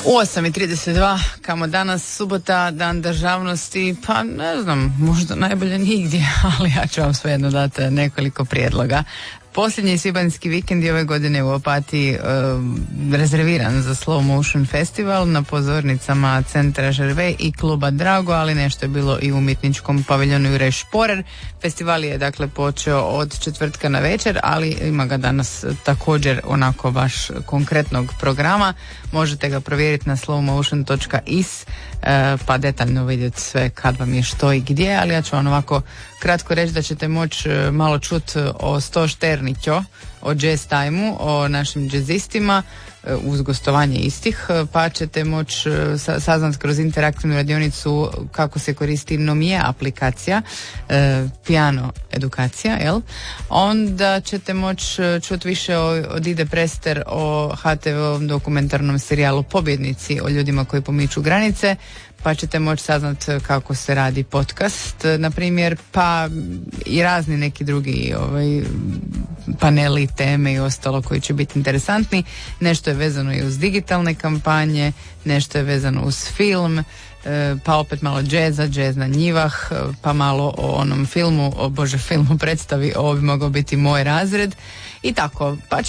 8:32, kamo danas, subota, dan državnosti, pa ne znam, možda najbolje nigdje, ali ja ću vam svejedno dati nekoliko prijedloga. Posljednji svibanjski vikend ove godine u Opatiji rezerviran za Slow Motion Festival na pozornicama Centra Žervej i kluba Drago, ali nešto je bilo i u umjetničkom paviljonu Juraj Šporer. Festival je dakle počeo od četvrtka na večer, ali ima ga danas također onako baš konkretnog programa. Možete ga provjeriti na slowmotion.is pa detaljno vidjeti sve kad vam je što i gdje, ali ja ću vam ovako kratko reći da ćete moći malo čuti o Sto Šternićo, o jazz time-u, o našim jazzistima uz gostovanje istih, pa ćete moći saznati kroz interaktivnu radionicu kako se koristi Nomije aplikacija, piano edukacija, jel? Onda ćete moći čuti više od Ide Prester o HTV-ovom dokumentarnom serijalu Pobjednici, o ljudima koji pomiču granice, pa ćete moći saznati kako se radi podcast, na primjer, pa i razni neki drugi paneli, teme i ostalo koji će biti interesantni. Nešto je vezano i uz digitalne kampanje, nešto je vezano uz film, pa opet malo džeza, džez na njivah, pa malo o onom filmu, filmu predstavi Ovo bi mogao biti moj razred i tako, pa